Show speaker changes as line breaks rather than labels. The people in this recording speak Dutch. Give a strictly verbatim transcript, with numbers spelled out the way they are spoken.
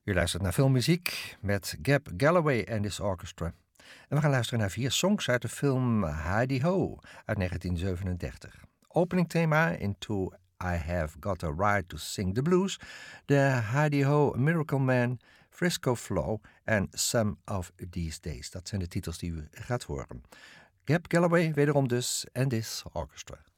U luistert naar filmmuziek met Gab Galloway en His Orchestra. En we gaan luisteren naar vier songs uit de film Hi-De-Ho uit negentien zevenendertig. Openingthema Into I Have Got a Right to Sing the Blues, de Hi-De-Ho Miracle Man, Frisco Flow en Some of These Days. Dat zijn de titels die u gaat horen. Gab Galloway wederom dus en His Orchestra.